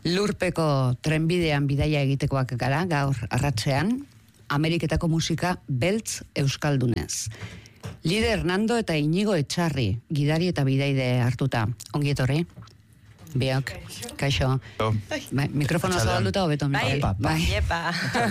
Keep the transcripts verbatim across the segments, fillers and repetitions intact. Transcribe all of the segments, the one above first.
Lurpeko trenbidean bidaia egitekoak gara, gaur arratsean, Ameriketako musika beltz euskaldunez. Lide Hernando eta Inigo Etxarri, gidari eta bidaide hartuta. Ongi etorri? Biok, kaixo. Bai, mikrofono zabalduta hobeto. Bai, bai. Iepa.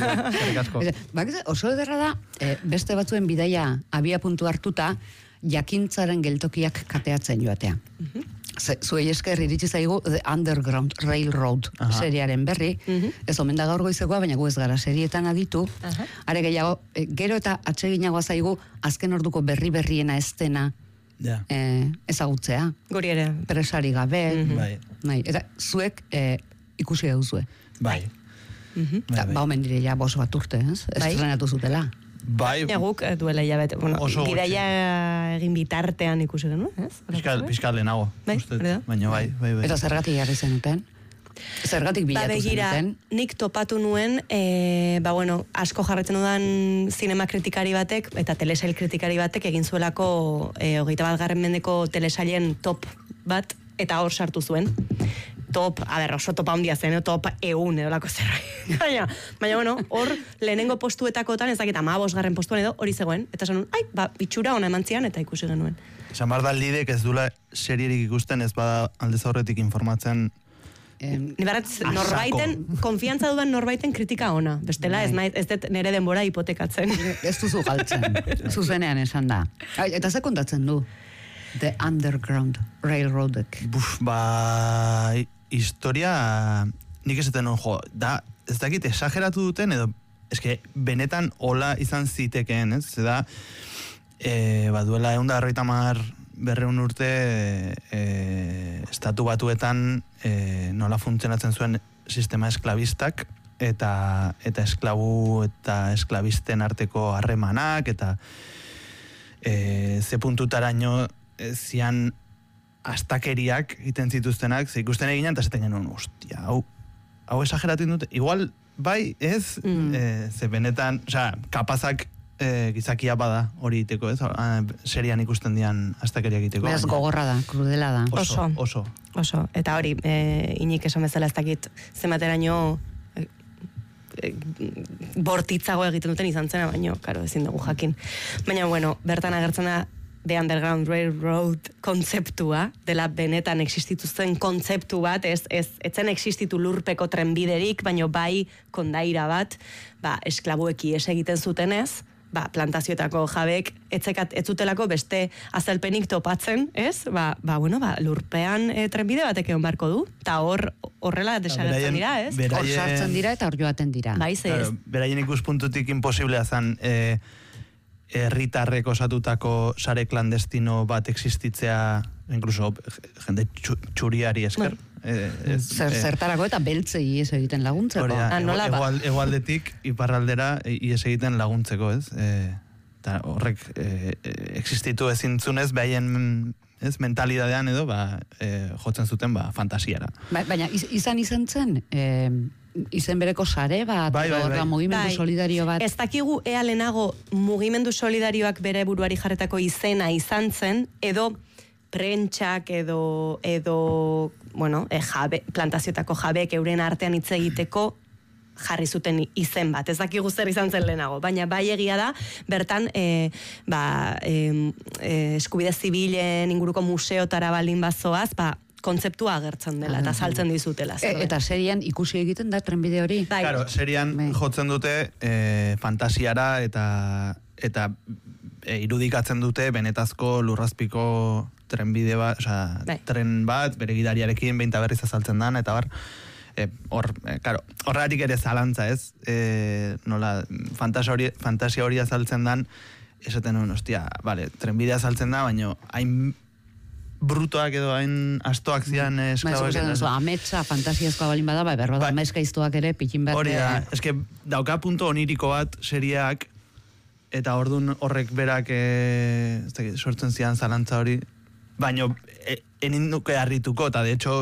Oso ederra da, beste batzuen bidaia abia puntu hartuta, jakintzaren geltokiak kateatzen joatea. Zuei esker iritsi zaigu The Underground Railroad seriaren berri, ez omen da gaur goizekoa, baina gu ez gara serietan aditu, are gehiago, gero eta atseginagoa zaigu azken orduko berri berriena ez dena ezagutzea. Guri ere. Presari gabe, eta zuek ikusi gauzue. Bai. Ba omen dire ja bos bat urte, ez? Estrenatu zutela. Bai. Ja guk duela hilabete, bueno, gidaia egin bitartean ikusi genuen, ez? Piskal lehenago, baina bai, bai, bai. Eta zergatik jarri zenuten? Zergatik bilatu zenuten? Nik topatu nuen, ba bueno, asko jarretzen dudan zinema kritikari batek, eta telesail kritikari batek egin zuelako hogeita bat garren mendeko telesailen top bat, eta hor sartu zuen. Top, a ber, oso topa handia zen, top eun edo lako zerra. baina, baina, bueno, hor lehenengo postuetakotan, ez dakit, ama bosgarren postuan edo, hori zegoen. Eta zen, ai, ba, bitxura ona eman zian, eta ikusi genuen. Esan bar da lidek ez dula serierik ikusten, ez bada aldez aurretik informatzen. Ni barat, norbaiten, konfiantza dudan norbaiten kritika ona. Bestela, ez naiz, ez dut nere denbora hipotekatzen. Ez duzu galtzen, zuzenean esan da. Eta ze kontatzen du? The Underground Railroadek. Buf, ba... historia, nik esaten hon, jo, da, ez dakit esageratu duten, edo, eske, benetan hola izan zitekeen, ez? Zeda, e, ba, duela egun da arroita mar berreun urte, e, estatu batuetan e, nola funtzionatzen zuen sistema esklabistak, eta, eta esklabu eta esklabisten arteko harremanak, eta e, ze puntutaraino e, zian astakeriak egiten zituztenak, ze ikusten eginan, eta zaten genuen, ostia, hau, hau esageratzen dute, igual, bai, ez, mm. e, ze benetan, osea, kapazak e, gizakia bada hori iteko, ez, a, serian ikusten dian astakeriak iteko. Beraz, gogorra da, krudela da. Oso, oso. Oso, eta hori, e, inik esan bezala ez dakit, zemateraino e, e, bortitzago egiten duten izan zena, baino, karo, ezin dugu jakin. Baina, bueno, bertan agertzen da, The Underground Railroad kontzeptua, dela benetan existituzten kontzeptu bat, ez, ez, etzen existitu lurpeko trenbiderik, baino bai kondaira bat, ba, esklabueki es egiten zutenez, ba, plantazioetako jabek etzekat etzutelako beste azalpenik topatzen, ez? Ba, ba bueno, ba, lurpean e, trenbide batek egon barko du, eta hor horrela desagertzen dira, ez? Hor beraien... sartzen dira eta hor joaten dira. Bai, ze ez. Beraien ikuspuntutik imposiblea zan, e, herritarrek osatutako sare klandestino bat existitzea, incluso jende txuriari esker. Eh, ez, Zer, eh, zertarako eta beltzei ies egiten laguntzeko. Oria, ah, nola ba? egual, egualdetik iparraldera ies egiten laguntzeko, ez? Eh, eta horrek eh, existitu ezintzunez behaien ez, mentalidadean edo, ba, eh, jotzen zuten, ba, fantasiara. Ba, baina izan izan zen, eh, izen bereko sare bat, bai, bai, bai. mugimendu bai. solidario bat. Ez dakigu ea lehenago mugimendu solidarioak bere buruari jarretako izena izan zen, edo prentxak edo, edo bueno, e, jabe, plantazioetako jabeek euren artean hitz egiteko jarri zuten izen bat. Ez dakigu zer izan zen lehenago, baina bai egia da, bertan e, ba, e, e, eskubide zibilen inguruko museotara baldin bazoaz, ba, kontzeptua agertzen dela, eta saltzen dizutela. E, eta serian ikusi egiten da trenbide hori? Bai. Claro, serian bai. Jotzen dute e, fantasiara eta eta e, irudikatzen dute benetazko lurrazpiko trenbide bat, osea, bai. tren bat, bere gidariarekin behinta berriz azaltzen dan, eta bar, e, hor, e, claro, horregatik ere zalantza, ez? E, nola, fantasia hori, fantasia hori azaltzen dan, esaten nuen, ostia, vale, trenbidea azaltzen da, baina hain brutoak edo hain astoak zian esklaboak. Ba, ametsa, fantasiazkoa balin bada, bai, berro da, amezka iztuak ere, pikin bat. Hori da, eske, dauka punto oniriko bat seriak, eta ordun horrek berak e, ez dakit, sortzen zian zalantza hori, baina e, enin duke harrituko, eta de hecho,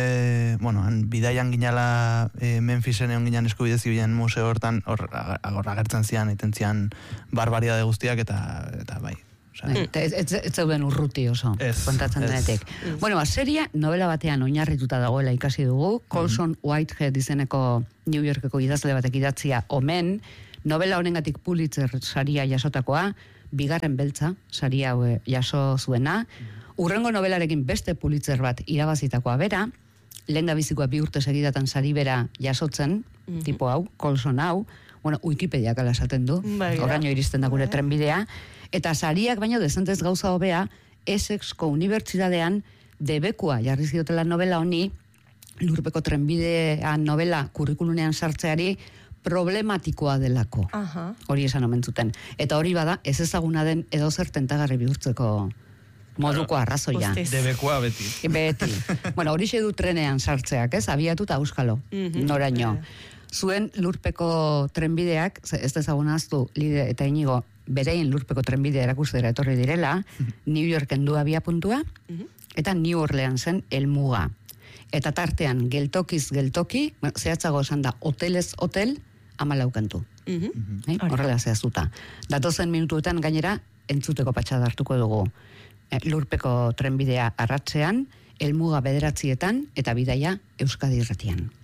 e, bueno, han, bidaian ginala e, Memphisen egon ginen eskubide zibilen museo hortan, hor agertzen zian, iten zian barbaria de guztiak, eta, eta bai, Ez, ez, ez zeuden urruti oso, Ez, kontatzen ez. denetik. Bueno, ba, seria novela batean oinarrituta dagoela ikasi dugu, Colson Whitehead izeneko New Yorkeko idazle batek idatzia omen, novela honengatik Pulitzer saria jasotakoa, bigarren beltza saria hau jaso zuena, urrengo novelarekin beste Pulitzer bat irabazitakoa bera, lehen da bizikoa bi urte segidatan sari bera jasotzen, tipo hau, Colson hau, bueno, Wikipediak ala esaten du, Bai, oraino iristen da gure trenbidea, eta sariak baino dezentez gauza hobea, Essexko unibertsitatean debekua jarri ziotela novela honi, lurpeko trenbidean novela kurrikulunean sartzeari problematikoa delako. Aha. Hori esan omen zuten. Eta hori bada, ez ezaguna den edo zer tentagarri bihurtzeko moduko arrazoia. Guztiz. Debekua beti. Beti. Bueno, hori du trenean sartzeak, ez? Abiatu eta auskalo, Mhm. noraino. Zuen lurpeko trenbideak, ze ez dezaguna aztu, Lide eta Inigo, berein lurpeko trenbidea erakustera etorri direla, New Yorken du abia puntua, eta New Orleansen helmuga. Eta tartean, geltokiz geltoki, bueno, zehatzago esan da, hotelez hotel, amalau kantu. Mhm. Eh? Horrela zehaztuta. Datozen minutuetan gainera, entzuteko patxada hartuko dugu. Eh, lurpeko trenbidea arratzean, helmuga bederatzietan, eta bidaia Euskadi irratian.